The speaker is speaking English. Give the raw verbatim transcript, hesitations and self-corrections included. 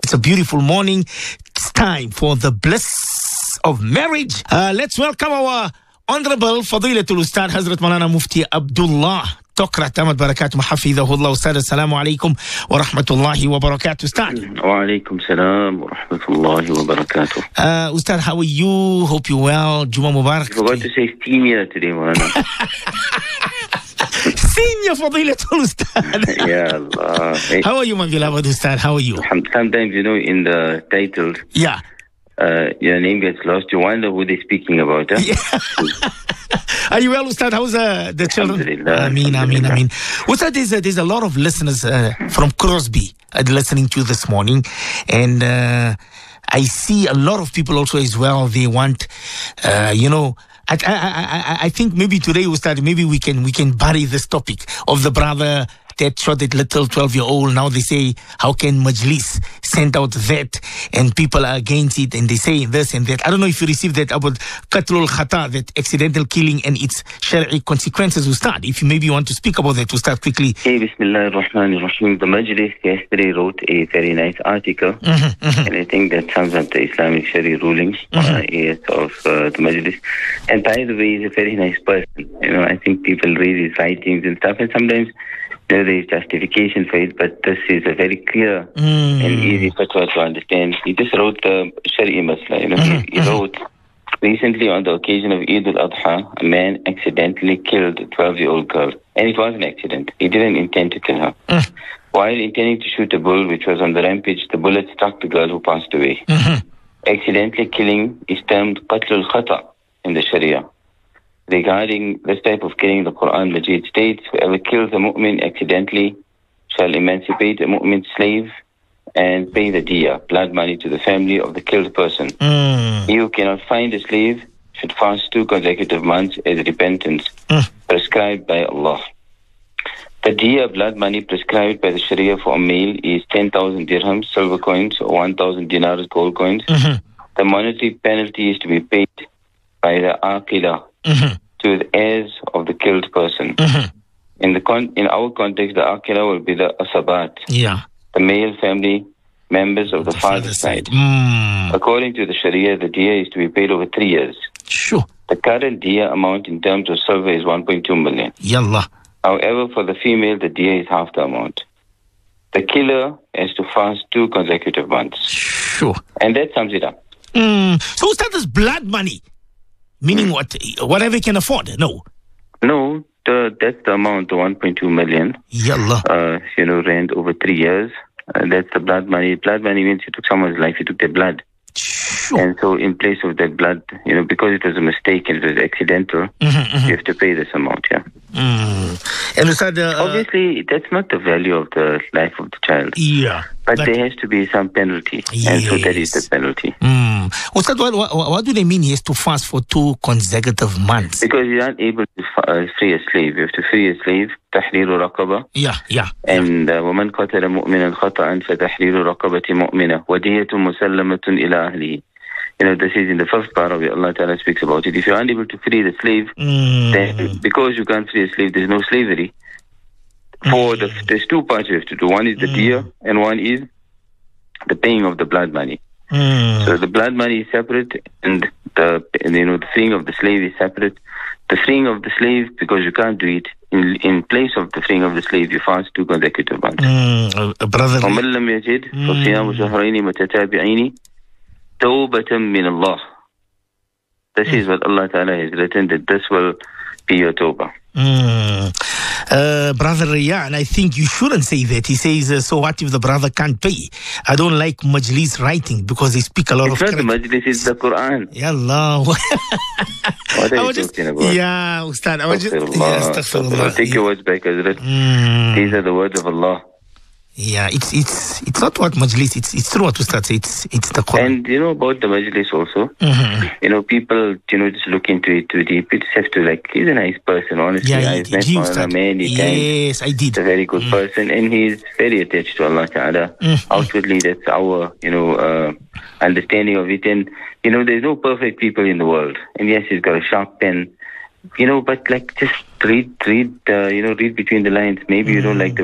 It's a beautiful morning. It's time for the bliss of marriage. Uh, let's welcome our Honorable Fadilatul Ustad Hazrat Maulana Mufti Abdullah Tokrat Ahmad Barakat Mahafidahullah. Ustad, assalamu alaikum wa rahmatullahi wa barakatuh. Ustad. Wa alaikum salam wa rahmatullahi wa barakatuh. Uh, Ustad, how are you? Hope you're well. Juma Mubarak. I forgot to say senior today, Maulana. Senior Fadilatul Ustad. Ya Allah. Hey. How are you, my beloved Ustad? How are you? Sometimes, you know, in the titles, yeah. Uh, your name gets lost. You wonder who they're speaking about. Huh? Yeah. Are you well, Ustad? How's uh, the children? Ameen, Ameen, Ameen. Ustad, there's a, there's a lot of listeners uh, from Crosby uh, listening to you this morning. And uh, I see a lot of people also as well. They want, uh, you know, I, I, I, I think maybe today, Ustad, maybe we can, we can bury this topic of the brother that shot that little twelve-year-old. Now they say, how can Majlis send out that? And people are against it, and they say this and that. I don't know if you received that about Qatlul Khata, that accidental killing and its Shari'i consequences. Ustad, if you maybe want to speak about that, Ustad, quickly. Hey, Bismillah ar-Rahman ar-Rahim. The Majlis yesterday wrote a very nice article, mm-hmm, mm-hmm. and I think that sums up the Islamic Shari'i rulings mm-hmm. uh, of uh, the Majlis. And by the way, he's a very nice person. You know, I think people read his writings and stuff, and sometimes there is justification for it, but this is a very clear mm. and easy fatwa to understand. He just wrote the Shari'i Masla. You know, mm-hmm. he, he wrote, recently on the occasion of Eid al-Adha, a man accidentally killed a twelve-year-old girl. And it was an accident. He didn't intend to kill her. Mm. While intending to shoot a bull which was on the rampage, the bullet struck the girl who passed away. Mm-hmm. Accidentally killing is termed Qatlul Khata in the Sharia. Regarding this type of killing, the Quran Majid states, whoever kills a mu'min accidentally shall emancipate a mu'min slave and pay the diya, blood money, to the family of the killed person. Mm. He who cannot find a slave should fast two consecutive months as repentance mm. prescribed by Allah. The diya, blood money prescribed by the Sharia for a male, is ten thousand dirhams, silver coins, or one thousand dinars, gold coins. Mm-hmm. The monetary penalty is to be paid by the aqila, mm-hmm. to the heirs of the killed person. Mm-hmm. In the con- in our context, the aqila will be the asabat, yeah. the male family members of the, the father's side. Mm. According to the Sharia, the diya is to be paid over three years. Sure. The current diya amount in terms of silver is one point two million. Yallah. However, for the female, the diya is half the amount. The killer has to fast two consecutive months. Sure. And that sums it up. Mm. So what's that, this blood money? Meaning what? Whatever you can afford? No. No, the, that's the amount, the one point two million. Yallah. Uh, you know, rent over three years. Uh, that's the blood money. Blood money means you took someone's life, you took their blood. Sure. And so in place of that blood, you know, because it was a mistake and it was accidental, mm-hmm, mm-hmm. you have to pay this amount, yeah. Mm. And Ustad, uh, obviously, that's not the value of the life of the child. Yeah. But, but there has to be some penalty. Yes. And so that is the penalty. Mm. Ustad, what, what, what do they mean he has to fast for two consecutive months? Because you're not able to uh, free a slave. You have to free a slave, تحرير رقبة. Yeah, yeah. And ومن قتل مؤمنا خطأ فتحرير رقبة مؤمنة ودية مسلمة إلى أهله. You know, this is in the first part of it, Allah Ta'ala speaks about it. If you're unable to free the slave, mm. then because you can't free a slave, there's no slavery. For mm. the, there's two parts you have to do. One is the mm. diya, and one is the paying of the blood money. Mm. So the blood money is separate, and the you know the freeing of the slave is separate. The freeing of the slave, because you can't do it, in in place of the freeing of the slave, you fast two consecutive months. Mm. Uh, brother. ومن لم يجد فصيام شهرين متتابعين توبة من Allah. This mm. is what Allah Ta'ala has written, that this will be your tawbah. Mm. Uh, brother Riya, and I think you shouldn't say that. He says, uh, so what if the brother can't pay? I don't like Majlis writing because they speak a lot it's of... It's not correct. The Majlis, it's the Quran. Ya Allah. What are you just, talking about? Yeah, Ustad. I was just... Yeah, astaghfirullah. Take your words back, Hazrat. Mm. These are the words of Allah. Yeah, it's it's it's not what Majlis, it's it's true what Ustad said, it's it's the Quran. And you know about the Majlis also, mm-hmm. you know, people, you know, just look into it too deep. You just have to, like, he's a nice person, honestly. Yeah, I've met him many times. Yes, I did. He's a very good mm. person, and he's very attached to Allah Ta'ala. Mm-hmm. Outwardly, that's our, you know, uh, understanding of it. And, you know, there's no perfect people in the world. And yes, he's got a sharp pen, you know, but, like, just read, read, uh, you know, read between the lines. Maybe mm. you don't like the